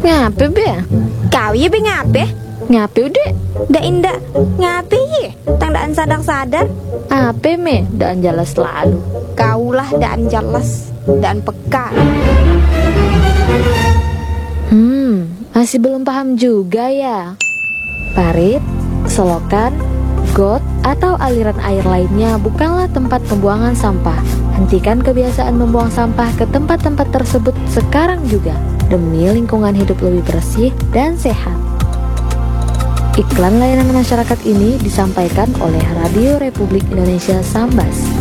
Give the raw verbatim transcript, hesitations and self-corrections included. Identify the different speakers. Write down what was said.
Speaker 1: Ngape be?
Speaker 2: Kau ye be ngape?
Speaker 1: Ngape udah?
Speaker 2: Da indah ngape ye? Tang daan sadar-sadar.
Speaker 1: Ape me? Dan jelas selalu.
Speaker 2: Kaulah daan jelas, daan peka.
Speaker 1: Hmm, masih belum paham juga ya. Parit, selokan, got, atau aliran air lainnya bukanlah tempat pembuangan sampah. Hentikan kebiasaan membuang sampah ke tempat-tempat tersebut sekarang juga, demi lingkungan hidup lebih bersih dan sehat. Iklan layanan masyarakat ini disampaikan oleh Radio Republik Indonesia Sambas.